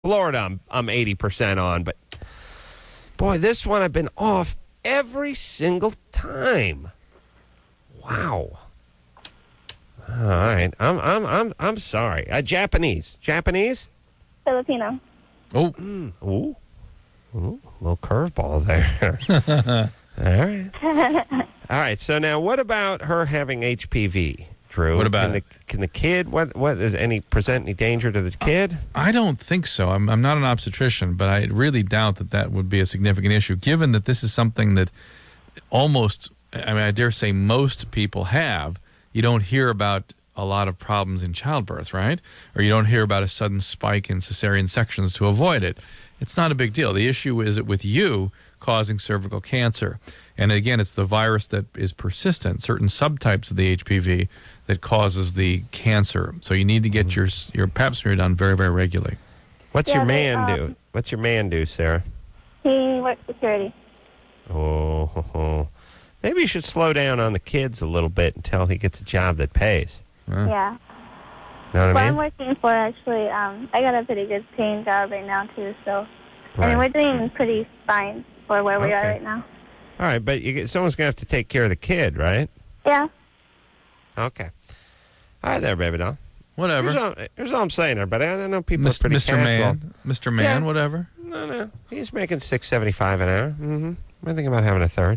Florida, I'm 80% on, but boy, this one I've been off every single time. Wow. All right, I'm sorry. Japanese. Filipino. Oh, Ooh, little curveball there. All right. So now, what about her having HPV, Drew? What about it? Can the kid? What does present any danger to the kid? I don't think so. I'm not an obstetrician, but I really doubt that would be a significant issue, given that this is something that I dare say most people have. You don't hear about a lot of problems in childbirth, right? Or you don't hear about a sudden spike in cesarean sections to avoid it. It's not a big deal. The issue is with you causing cervical cancer. And again, it's the virus that is persistent, certain subtypes of the HPV that causes the cancer. So you need to get your pap smear done very, very regularly. What's your man do? What's your man do, Sarah? He works security. Oh, maybe you should slow down on the kids a little bit until he gets a job that pays. Yeah. Know what What I I'm mean? working for, actually, I got a pretty good paying job right now, too. So, I Right. mean, we're doing pretty fine for where we are Okay. right now. All right, but someone's going to have to take care of the kid, right? Yeah. Okay. All right there, baby doll. Whatever. Here's all I'm saying, everybody. I don't know people are pretty Mr. casual. Man. Mr. Man, Yeah. whatever. No. He's making $6.75 an hour. I'm thinking about having a third.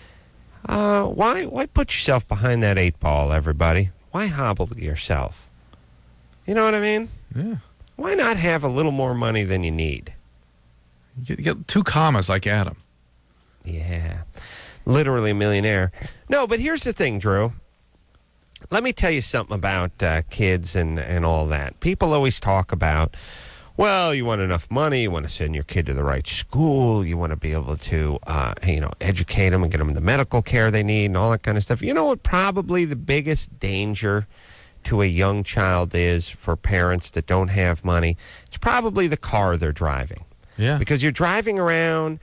Why put yourself behind that 8 ball, everybody? Why hobble yourself? You know what I mean? Yeah. Why not have a little more money than you need? You get 2 commas like Adam. Yeah. Literally a millionaire. No, but here's the thing, Drew. Let me tell you something about kids and all that. People always talk about, well, you want enough money, you want to send your kid to the right school, you want to be able to, educate them and get them the medical care they need and all that kind of stuff. You know what probably the biggest danger to a young child is for parents that don't have money? It's probably the car they're driving. Yeah. Because you're driving around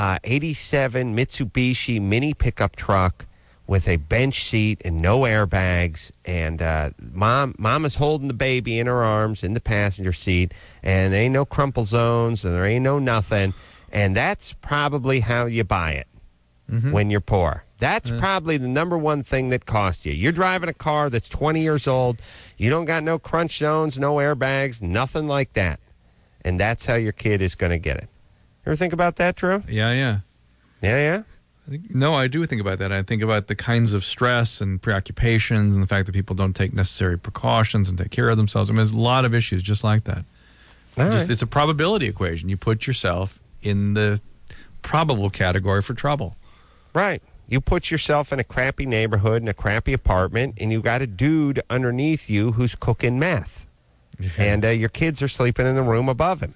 87 Mitsubishi mini pickup truck with a bench seat and no airbags, and mom is holding the baby in her arms in the passenger seat, and there ain't no crumple zones and there ain't no nothing, and that's probably how you buy it when you're poor. That's probably the number one thing that costs you. You're driving a car that's 20 years old. You don't got no crunch zones, no airbags, nothing like that. And that's how your kid is going to get it. Ever think about that, Drew? Yeah. Yeah? No, I do think about that. I think about the kinds of stress and preoccupations and the fact that people don't take necessary precautions and take care of themselves. I mean, there's a lot of issues just like that. All right. It's a probability equation. You put yourself in the probable category for trouble. Right. You put yourself in a crappy neighborhood, in a crappy apartment, and you got a dude underneath you who's cooking meth. Yeah. And your kids are sleeping in the room above him.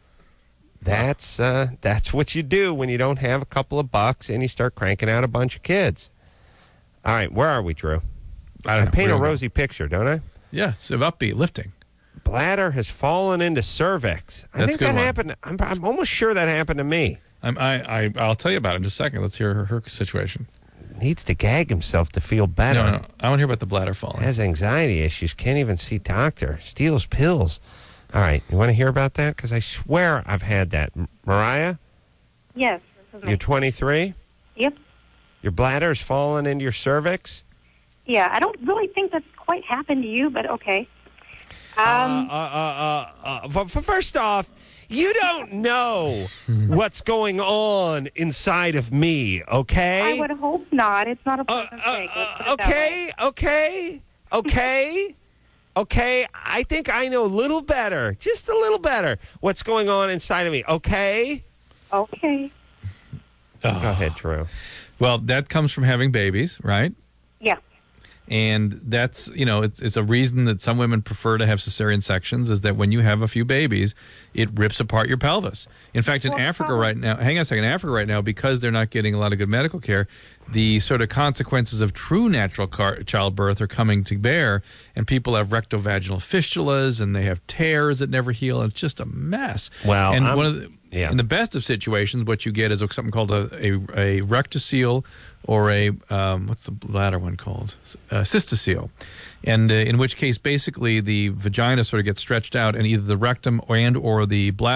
That's what you do when you don't have a couple of bucks and you start cranking out a bunch of kids. All right, where are we, Drew? I paint a rosy picture, don't I? Yeah, it's upbeat, lifting. Bladder has fallen into cervix. I That's think a good that one. happened. I'm almost sure that happened to me. I'll tell you about it in just a second. Let's hear her situation. Needs to gag himself to feel better. No. I want to hear about the bladder falling. Has anxiety issues. Can't even see doctor. Steals pills. All right. You want to hear about that? Because I swear I've had that. Mariah, Yes. you're 23? Yep. Your bladder's fallen into your cervix? Yeah, I don't really think that's quite happened to you, but okay. First off, you don't know what's going on inside of me, okay? I would hope not. It's not a pleasant thing. Let's put it that way. Okay. I think I know a little better, just a little better, what's going on inside of me, okay? Okay. Go ahead, Drew. Well, that comes from having babies, right? Yeah. And that's, it's a reason that some women prefer to have cesarean sections is that when you have a few babies, it rips apart your pelvis. In fact, in Africa right now, hang on a second, in Africa right now, because they're not getting a lot of good medical care, the sort of consequences of true natural childbirth are coming to bear, and people have rectovaginal fistulas, and they have tears that never heal, and it's just a mess. Well, and in the best of situations, what you get is something called a rectocele or a, what's the latter one called? Cystocele. And in which case, basically, the vagina sort of gets stretched out, and either the rectum or the bladder